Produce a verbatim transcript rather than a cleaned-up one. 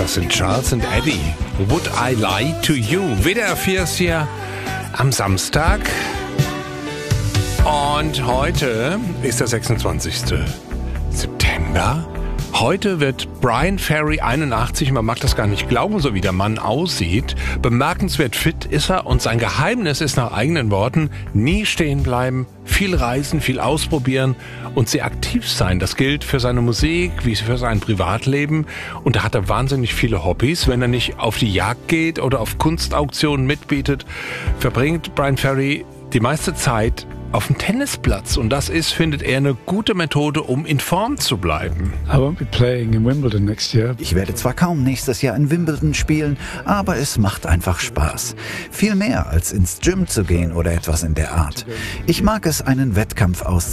Das sind Charles und Eddie. Would I Lie to You? W D R vier ist hier am Samstag. Und heute ist der sechsundzwanzigste September. Heute wird Bryan Ferry einundachtzig, man mag das gar nicht glauben, so wie der Mann aussieht. Bemerkenswert fit ist er und sein Geheimnis ist nach eigenen Worten, nie stehen bleiben, viel reisen, viel ausprobieren und sehr aktiv sein. Das gilt für seine Musik wie für sein Privatleben und da hat er wahnsinnig viele Hobbys. Wenn er nicht auf die Jagd geht oder auf Kunstauktionen mitbietet, verbringt Bryan Ferry die meiste Zeit auf dem Tennisplatz. Und das ist, findet er, eine gute Methode, um in Form zu bleiben. I won't be playing in Wimbledon next year. Ich werde zwar kaum nächstes Jahr in Wimbledon spielen, aber es macht einfach Spaß. Viel mehr als ins Gym zu gehen oder etwas in der Art. Ich mag es, einen Wettkampf auszuprobieren.